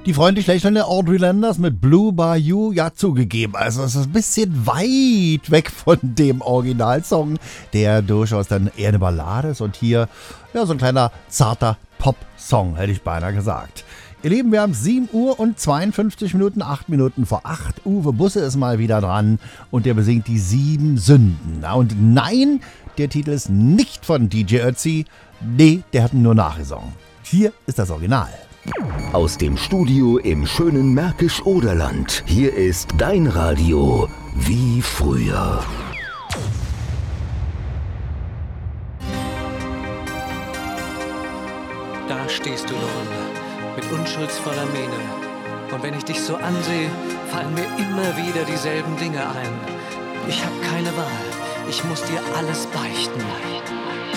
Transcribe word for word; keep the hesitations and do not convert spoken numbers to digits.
Die freundlich lächelnde Audrey Landers mit Blue Bayou, ja zugegeben, also es ist ein bisschen weit weg von dem Originalsong, der durchaus dann eher eine Ballade ist und hier ja so ein kleiner zarter Pop-Song, hätte ich beinahe gesagt. Ihr Lieben, wir haben sieben Uhr und zweiundfünfzig Minuten, acht Minuten vor acht. Uwe Busse ist mal wieder dran und der besingt die sieben Sünden. Und nein, der Titel ist nicht von D J Ötzi, nee, der hat ihn nur nachgesungen. Hier ist das Original. Aus dem Studio im schönen Märkisch-Oderland. Hier ist dein Radio wie früher. Da stehst du nun, mit unschuldsvoller Miene. Und wenn ich dich so ansehe, fallen mir immer wieder dieselben Dinge ein. Ich hab keine Wahl, ich muss dir alles beichten.